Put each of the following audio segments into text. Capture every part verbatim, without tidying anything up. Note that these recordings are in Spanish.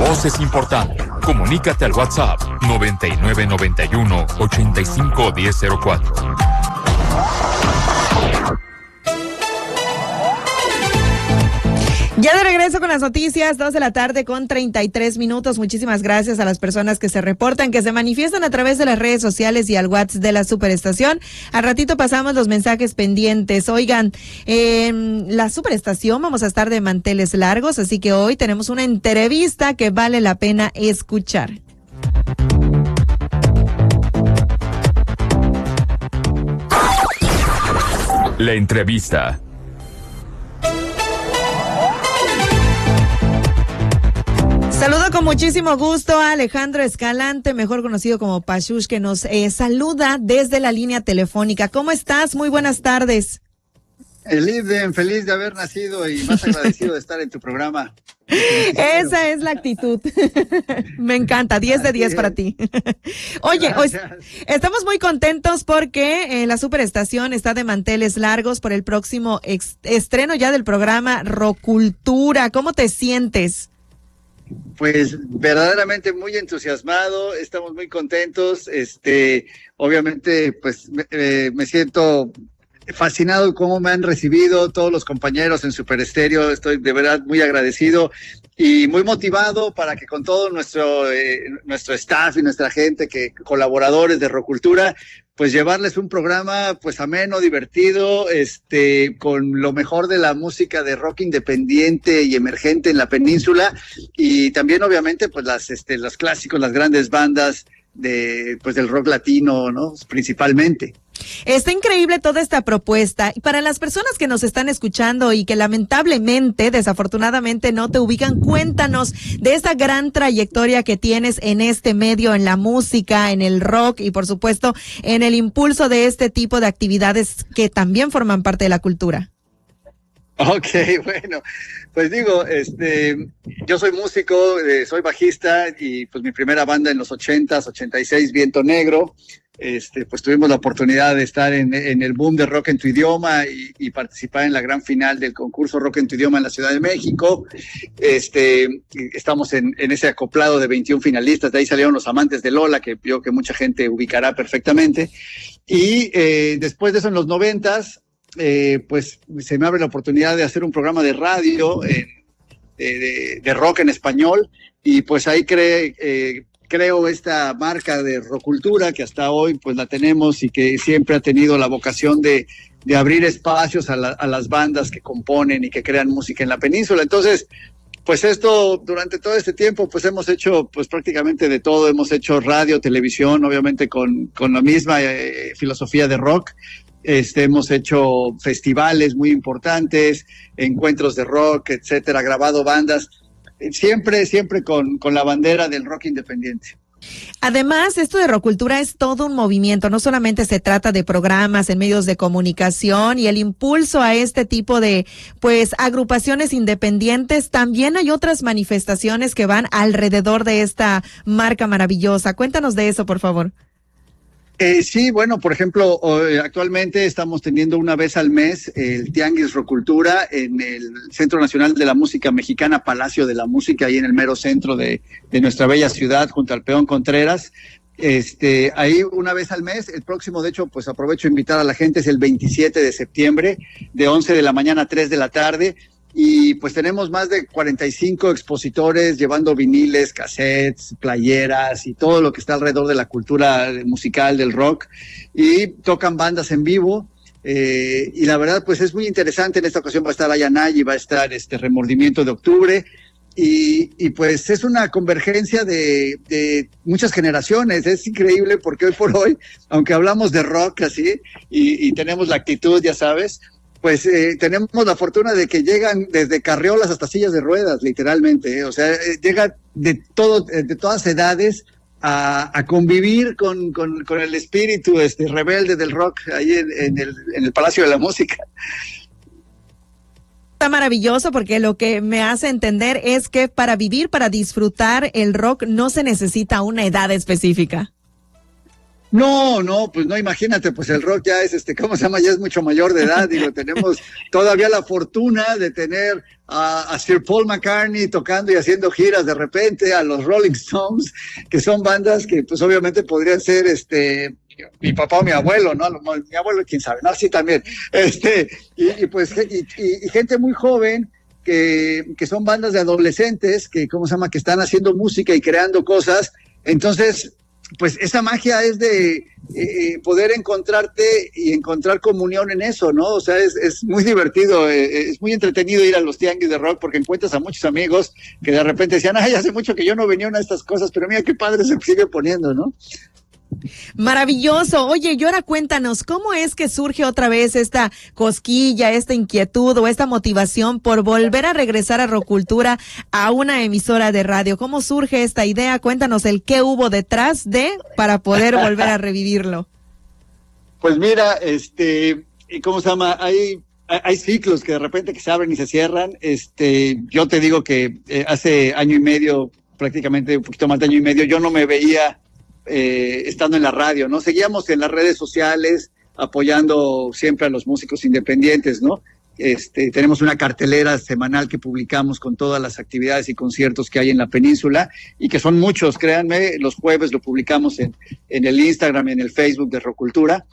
voz es importante. Comunícate al WhatsApp noventa y nueve noventa y uno ochenta y cinco diez cero cuatro. Ya de regreso con las noticias, dos de la tarde con treinta y tres minutos. Muchísimas gracias a las personas que se reportan, que se manifiestan a través de las redes sociales y al WhatsApp de la Superestación. Al ratito pasamos los mensajes pendientes. Oigan, en la Superestación vamos a estar de manteles largos, así que hoy tenemos una entrevista que vale la pena escuchar. La entrevista. Saludo con muchísimo gusto a Alejandro Escalante, mejor conocido como Pachush, que nos eh, saluda desde la línea telefónica. ¿Cómo estás? Muy buenas tardes. Eliden, feliz de haber nacido y más agradecido de estar en tu programa. Esa es la actitud. Me encanta, diez de diez para ti. Oye, hoy estamos muy contentos porque eh, la Superestación está de manteles largos por el próximo ex- estreno ya del programa Rocultura. ¿Cómo te sientes? Pues verdaderamente muy entusiasmado, estamos muy contentos, este, obviamente pues me, eh, me siento fascinado cómo me han recibido todos los compañeros en Super Estéreo, estoy de verdad muy agradecido y muy motivado para que con todo nuestro eh, nuestro staff y nuestra gente, que colaboradores de Rocultura, pues llevarles un programa pues ameno, divertido, este, con lo mejor de la música de rock independiente y emergente en la península, y también obviamente pues las este los clásicos, las grandes bandas de pues del rock latino, ¿no? Principalmente. Está increíble toda esta propuesta, y para las personas que nos están escuchando y que lamentablemente, desafortunadamente no te ubican, cuéntanos de esta gran trayectoria que tienes en este medio, en la música, en el rock y por supuesto en el impulso de este tipo de actividades que también forman parte de la cultura. Ok, bueno, pues digo, este, yo soy músico, eh, soy bajista y pues mi primera banda en los ochentas, ochenta y seis, Viento Negro. Este, pues tuvimos la oportunidad de estar en, en el boom de Rock en tu Idioma y, y participar en la gran final del concurso Rock en tu Idioma en la Ciudad de México. Este, estamos en, en ese acoplado de veintiún finalistas, de ahí salieron Los Amantes de Lola, que yo que mucha gente ubicará perfectamente. Y eh, después de eso, en los noventas, eh, pues se me abre la oportunidad de hacer un programa de radio en, de, de, de rock en español, y pues ahí creé eh, creo esta marca de Rocultura, que hasta hoy pues la tenemos y que siempre ha tenido la vocación de, de abrir espacios a, la, a las bandas que componen y que crean música en la península. Entonces, pues esto, durante todo este tiempo, pues hemos hecho pues prácticamente de todo. Hemos hecho radio, televisión, obviamente con, con la misma eh, filosofía de rock. Este, hemos hecho festivales muy importantes, encuentros de rock, etcétera, grabado bandas. Siempre, siempre con, con la bandera del rock independiente. Además, esto de Rocultura es todo un movimiento, no solamente se trata de programas en medios de comunicación y el impulso a este tipo de, pues, agrupaciones independientes, también hay otras manifestaciones que van alrededor de esta marca maravillosa. Cuéntanos de eso, por favor. Eh, sí, bueno, por ejemplo, hoy, actualmente estamos teniendo una vez al mes el Tianguis Rocultura en el Centro Nacional de la Música Mexicana, Palacio de la Música, ahí en el mero centro de, de nuestra bella ciudad, junto al Peón Contreras. Este, ahí una vez al mes. El próximo, de hecho, pues aprovecho a invitar a la gente, es el veintisiete de septiembre, de once de la mañana a tres de la tarde. Y pues tenemos más de cuarenta y cinco expositores llevando viniles, cassettes, playeras y todo lo que está alrededor de la cultura musical del rock, y tocan bandas en vivo. Eh, y la verdad pues es muy interesante. En esta ocasión va a estar Ayanay, va a estar este Remordimiento de Octubre, y, y pues es una convergencia de, de muchas generaciones. Es increíble porque hoy por hoy, aunque hablamos de rock así y, y tenemos la actitud, ya sabes, pues eh, tenemos la fortuna de que llegan desde carriolas hasta sillas de ruedas, literalmente, ¿eh? O sea, eh, llegan de todo, eh, de todas edades a, a convivir con, con, con el espíritu este rebelde del rock ahí en, en, el, en el Palacio de la Música. Está maravilloso, porque lo que me hace entender es que para vivir, para disfrutar el rock, no se necesita una edad específica. No, no, pues no, imagínate, pues el rock ya es, este, ¿cómo se llama? Ya es mucho mayor de edad, digo, tenemos todavía la fortuna de tener a, a Sir Paul McCartney tocando y haciendo giras de repente, a los Rolling Stones, que son bandas que pues obviamente podrían ser, este, mi papá o mi abuelo, ¿no? Mi abuelo, quién sabe, ¿no? Sí, también, este, y, y pues, y, y, y gente muy joven, que, que son bandas de adolescentes, que, ¿cómo se llama? Que están haciendo música y creando cosas. Entonces, pues esa magia es de eh, poder encontrarte y encontrar comunión en eso, ¿no? O sea, es, es muy divertido, eh, es muy entretenido ir a los tianguis de rock porque encuentras a muchos amigos que de repente decían, ay, hace mucho que yo no venía a una de estas cosas, pero mira qué padre se sigue poniendo, ¿no? Maravilloso. Oye, y ahora cuéntanos, ¿cómo es que surge otra vez esta cosquilla, esta inquietud o esta motivación por volver a regresar a Rocultura a una emisora de radio? ¿Cómo surge esta idea? Cuéntanos el qué hubo detrás de para poder volver a revivirlo. Pues mira, este, ¿cómo se llama? Hay hay ciclos que de repente que se abren y se cierran. Este, yo te digo que eh, hace año y medio, prácticamente un poquito más de año y medio, yo no me veía Eh, estando en la radio, ¿no? Seguíamos en las redes sociales apoyando siempre a los músicos independientes, ¿no? Este, tenemos una cartelera semanal que publicamos con todas las actividades y conciertos que hay en la península y que son muchos, créanme, los jueves lo publicamos en, en el Instagram y en el Facebook de Rocultura.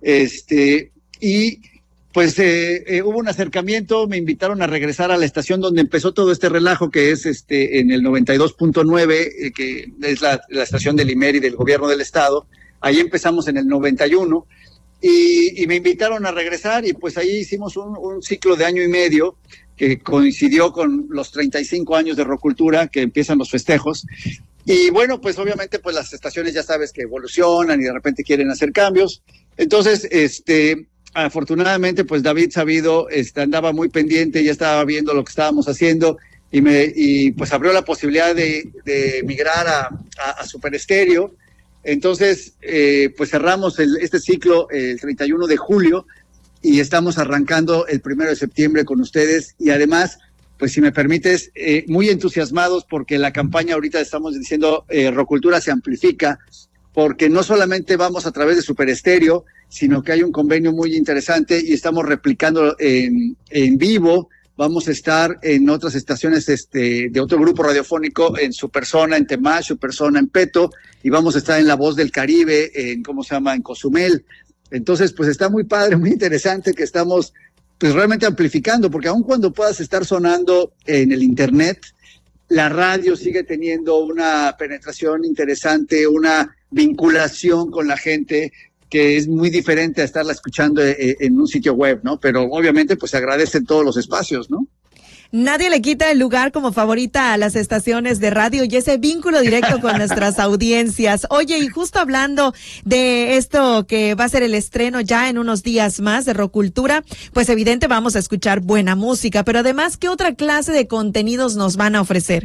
Este, y pues eh, eh, hubo un acercamiento, me invitaron a regresar a la estación donde empezó todo este relajo, que es este en el noventa y dos punto nueve, eh, que es la, la estación del I M E R y del gobierno del estado. Ahí empezamos en el noventa y uno y, y me invitaron a regresar y pues ahí hicimos un, un ciclo de año y medio que coincidió con los treinta y cinco años de Rocultura, que empiezan los festejos. Y bueno, pues obviamente pues las estaciones ya sabes que evolucionan y de repente quieren hacer cambios. Entonces, este... afortunadamente, pues David Sabido este, andaba muy pendiente, ya estaba viendo lo que estábamos haciendo y me y pues abrió la posibilidad de, de migrar a, a, a Super Estéreo. Entonces, eh, pues cerramos el, este ciclo el treinta y uno de julio y estamos arrancando el primero de septiembre con ustedes y además, pues si me permites, eh, muy entusiasmados porque la campaña ahorita estamos diciendo eh, Rocultura se amplifica, porque no solamente vamos a través de Super Estéreo, sino que hay un convenio muy interesante y estamos replicando en, en vivo. Vamos a estar en otras estaciones este, de otro grupo radiofónico, en Supersona, en Temash, Supersona, en Peto, y vamos a estar en La Voz del Caribe, en, ¿cómo se llama?, en Cozumel. Entonces, pues está muy padre, muy interesante que estamos pues realmente amplificando, porque aun cuando puedas estar sonando en el internet, la radio sigue teniendo una penetración interesante, una vinculación con la gente que es muy diferente a estarla escuchando en un sitio web, ¿no? Pero obviamente pues se agradecen todos los espacios, ¿no? Nadie le quita el lugar como favorita a las estaciones de radio y ese vínculo directo con nuestras audiencias. Oye, y justo hablando de esto que va a ser el estreno ya en unos días más de Rocultura, pues evidente vamos a escuchar buena música, pero además, ¿qué otra clase de contenidos nos van a ofrecer?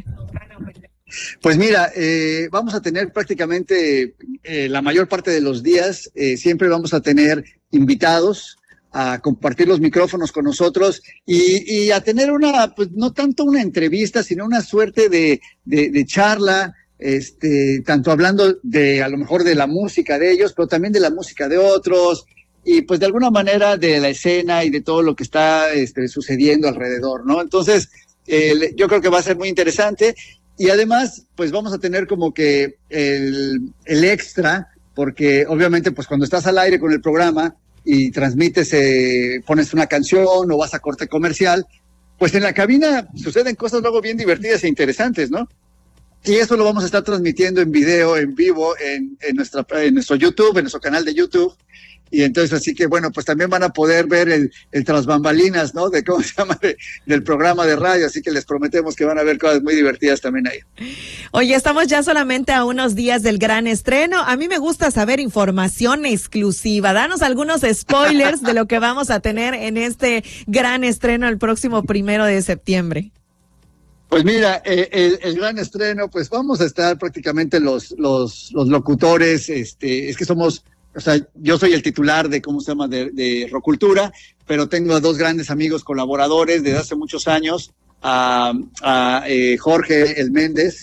Pues mira, eh, vamos a tener prácticamente eh, la mayor parte de los días, eh, siempre vamos a tener invitados a compartir los micrófonos con nosotros y, y a tener una, pues no tanto una entrevista, sino una suerte de, de, de charla, este, tanto hablando de a lo mejor de la música de ellos, pero también de la música de otros y pues de alguna manera de la escena y de todo lo que está este, sucediendo alrededor, ¿no? Entonces, eh, yo creo que va a ser muy interesante. Y además, pues vamos a tener como que el, el extra, porque obviamente pues cuando estás al aire con el programa y transmites, eh, pones una canción o vas a corte comercial, pues en la cabina suceden cosas luego bien divertidas e interesantes, ¿no? Y eso lo vamos a estar transmitiendo en video, en vivo, en, en, nuestra, en nuestro YouTube, en nuestro canal de YouTube. Y entonces, así que bueno, pues también van a poder ver el, el tras bambalinas, ¿no? De cómo se llama, de, del programa de radio, así que les prometemos que van a ver cosas muy divertidas también ahí. Oye, estamos ya solamente a unos días del gran estreno. A mí me gusta saber información exclusiva. Danos algunos spoilers de lo que vamos a tener en este gran estreno el próximo primero de septiembre. Pues mira, eh, el, el gran estreno, pues vamos a estar prácticamente los, los, los locutores, este, es que somos... O sea, yo soy el titular de, ¿cómo se llama?, de, de Rocultura, pero tengo a dos grandes amigos colaboradores desde hace muchos años, a, a eh, Jorge El Méndez,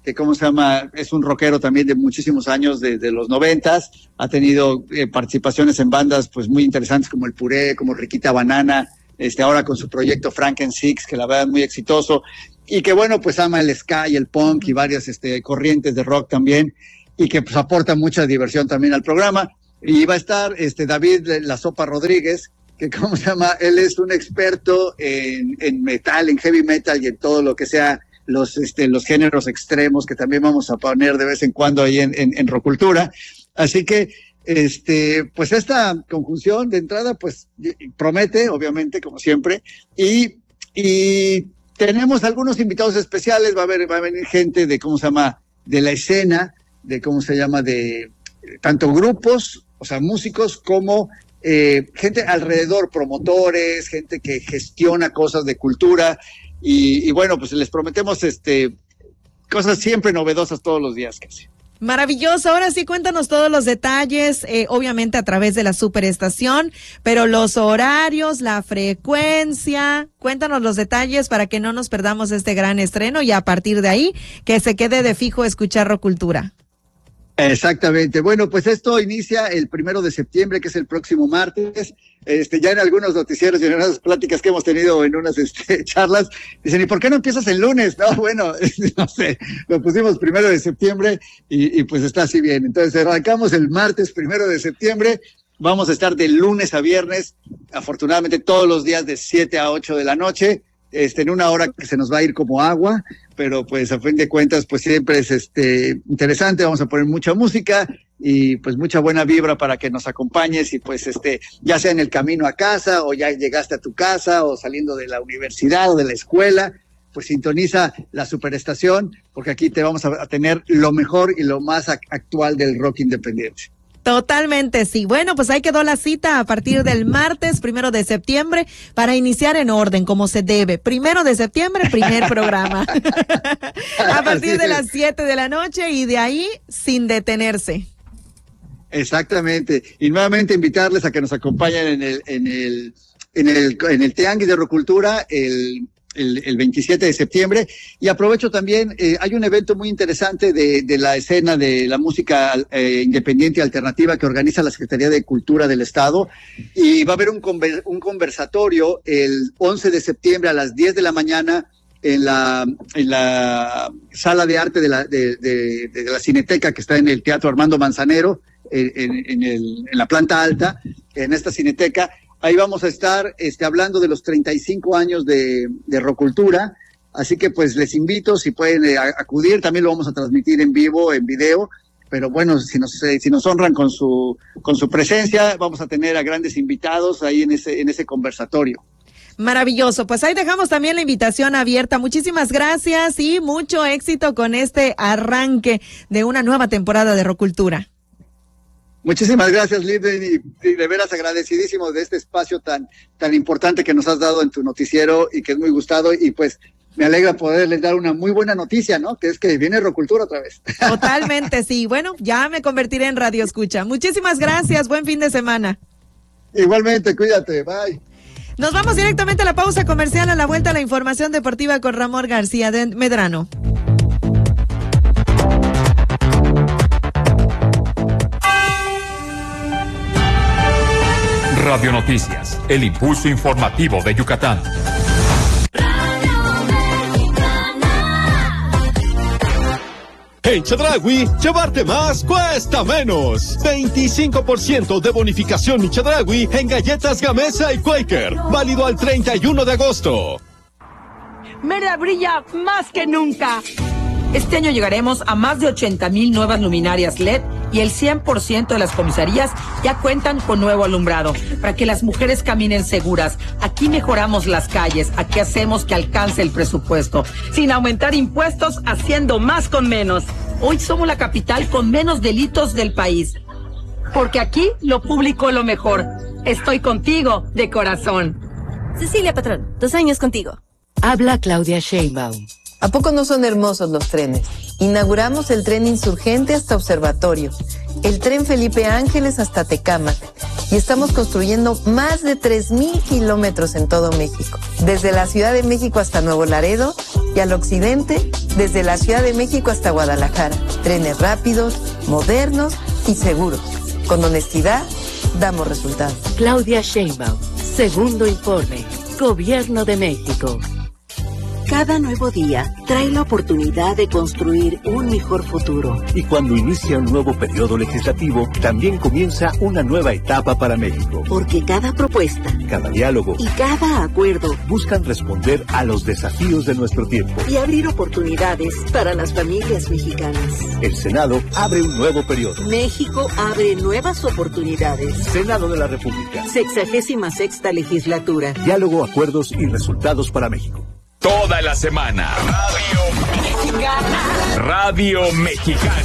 que cómo se llama, es un rockero también de muchísimos años, desde de los noventas, ha tenido eh, participaciones en bandas pues muy interesantes como El Puré, como Riquita Banana, este ahora con su proyecto Franken Six, que la verdad es muy exitoso, y que bueno, pues ama el ska y el punk y varias este, corrientes de rock también, y que pues aporta mucha diversión también al programa. Y va a estar este David La Sopa Rodríguez, que cómo se llama, él es un experto en, en metal, en heavy metal y en todo lo que sea los este los géneros extremos, que también vamos a poner de vez en cuando ahí en, en, en Rocultura. Así que este pues esta conjunción de entrada pues promete, obviamente, como siempre, y y tenemos algunos invitados especiales. Va a haber va a venir gente de cómo se llama, de la escena, de cómo se llama, de tanto grupos, o sea, músicos, como eh, gente alrededor, promotores, gente que gestiona cosas de cultura. Y, y bueno, pues les prometemos este cosas siempre novedosas todos los días casi. Maravilloso. Ahora sí, cuéntanos todos los detalles, eh, obviamente a través de la superestación, pero los horarios, la frecuencia, cuéntanos los detalles para que no nos perdamos este gran estreno y a partir de ahí que se quede de fijo escuchar Rocultura. Exactamente. Bueno, pues esto inicia el primero de septiembre, que es el próximo martes. Este, ya en algunos noticieros y en unas pláticas que hemos tenido en unas este, charlas, dicen, ¿y por qué no empiezas el lunes? No, bueno, no sé, lo pusimos primero de septiembre y, y pues está así bien. Entonces arrancamos el martes primero de septiembre. Vamos a estar de lunes a viernes, afortunadamente todos los días de siete a ocho de la noche. Este, en una hora que se nos va a ir como agua, pero pues a fin de cuentas pues siempre es este interesante. Vamos a poner mucha música y pues mucha buena vibra para que nos acompañes y pues este ya sea en el camino a casa o ya llegaste a tu casa o saliendo de la universidad o de la escuela, pues sintoniza la superestación, porque aquí te vamos a, a tener lo mejor y lo más ac- actual del rock independiente. Totalmente, sí. Bueno, pues ahí quedó la cita a partir del martes, primero de septiembre, para iniciar en orden, como se debe. Primero de septiembre, primer programa. A partir de las siete de la noche y de ahí sin detenerse. Exactamente. Y nuevamente invitarles a que nos acompañen en el, en el, en el, en el Tianguis de Rocultura, el El, el veintisiete de septiembre, y aprovecho también, eh, hay un evento muy interesante de, de la escena de la música eh, independiente y alternativa que organiza la Secretaría de Cultura del Estado, y va a haber un, conver, un conversatorio el once de septiembre a las diez de la mañana en la, en la sala de arte de la, de, de, de la Cineteca, que está en el Teatro Armando Manzanero, en, en, en, el, en la planta alta, en esta Cineteca. Ahí vamos a estar este, hablando de los treinta y cinco años de, de Rocultura, así que pues les invito, si pueden eh, acudir. También lo vamos a transmitir en vivo, en video, pero bueno, si nos, eh, si nos honran con su, con su presencia, vamos a tener a grandes invitados ahí en ese, en ese conversatorio. Maravilloso, pues ahí dejamos también la invitación abierta. Muchísimas gracias y mucho éxito con este arranque de una nueva temporada de Rocultura. Muchísimas gracias, Linden, y, y de veras agradecidísimo de este espacio tan, tan importante que nos has dado en tu noticiero y que es muy gustado, y pues me alegra poderles dar una muy buena noticia, ¿no? Que es que viene Rocultura otra vez. Totalmente, sí. Bueno, ya me convertiré en radio escucha. Muchísimas gracias, buen fin de semana. Igualmente, cuídate, bye. Nos vamos directamente a la pausa comercial. A la vuelta a la información deportiva con Ramón García de Medrano. Radio Noticias, el impulso informativo de Yucatán. En Chedraui, llevarte más cuesta menos. veinticinco por ciento de bonificación y Chedraui en galletas Gamesa y Quaker. Válido al treinta y uno de agosto. Mérida brilla más que nunca. Este año llegaremos a más de ochenta mil nuevas luminarias L E D y el cien por ciento de las comisarías ya cuentan con nuevo alumbrado para que las mujeres caminen seguras. Aquí mejoramos las calles, aquí hacemos que alcance el presupuesto, sin aumentar impuestos, haciendo más con menos. Hoy somos la capital con menos delitos del país, porque aquí lo público es lo mejor. Estoy contigo de corazón. Cecilia Patrón, dos años contigo. Habla Claudia Sheinbaum. ¿A poco no son hermosos los trenes? Inauguramos el tren Insurgente hasta Observatorio, el tren Felipe Ángeles hasta Tecámac, y estamos construyendo más de tres mil kilómetros en todo México. desde la Ciudad de México hasta Nuevo Laredo, y al occidente, desde la Ciudad de México hasta Guadalajara. Trenes rápidos, modernos y seguros. Con honestidad, damos resultados. Claudia Sheinbaum, segundo informe, Gobierno de México. Cada nuevo día trae la oportunidad de construir un mejor futuro. Y cuando inicia un nuevo periodo legislativo, también comienza una nueva etapa para México. Porque cada propuesta, cada diálogo y cada acuerdo buscan responder a los desafíos de nuestro tiempo y abrir oportunidades para las familias mexicanas. El Senado abre un nuevo periodo. México abre nuevas oportunidades. Senado de la República. Sexagésima sexta legislatura. Diálogo, acuerdos y resultados para México. Toda la semana. Radio Mexicana. Radio Mexicana.